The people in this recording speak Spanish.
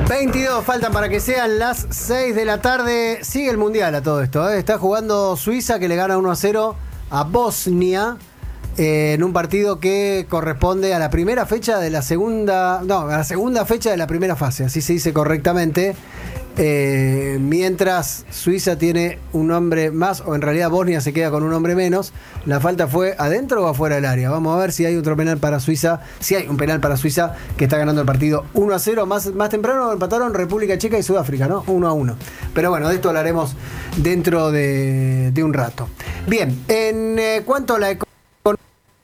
22 faltan para que sean las 6 de la tarde. Sigue el Mundial a todo esto, ¿eh? Está jugando Suiza, que le gana 1-0 a Bosnia en un partido que corresponde a la primera fecha de la segunda... No, a la segunda fecha de la primera fase, así se dice correctamente. Mientras Suiza tiene un hombre más, o en realidad Bosnia se queda con un hombre menos. La falta fue adentro o afuera del área. Vamos a ver si hay otro penal para Suiza. Si hay un penal para Suiza, que está ganando el partido 1-0. Más temprano empataron República Checa y Sudáfrica, ¿no? 1-1. Pero bueno, de esto hablaremos dentro de un rato. Bien, en cuanto a la